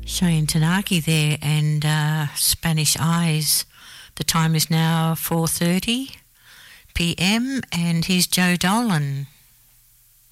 Cheyenne Tanaki there and Spanish Eyes. The time is now 4:30 p.m. and here's Joe Dolan.